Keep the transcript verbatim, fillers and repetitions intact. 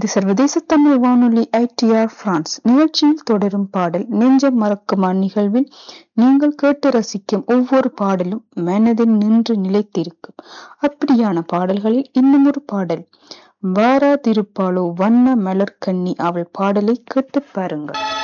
இது சர்வதேச தமிழ் வானொலி ஐ டி ஆர் பிரான்ஸ். நிகழ்ச்சியில் தொடரும் பாடல் நெஞ்சம் மறக்குமா நிகழ்வில் நீங்கள் கேட்டு ரசிக்கும் ஒவ்வொரு பாடலும் மனதில் நின்று நிலைத்திருக்கும். அப்படியான பாடல்களில் இன்னும் ஒரு பாடல், வாராதிருப்பாளோ வண்ண மலர் கண்ணி அவள் பாடலை கேட்டு பாருங்கள்.